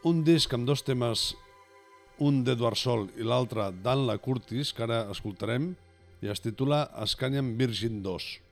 un disc amb dos temes, un d'Edward Sol i l'altre d'Anla Curtis, que ara escoltarem, i es titula Scanian Virgin 2.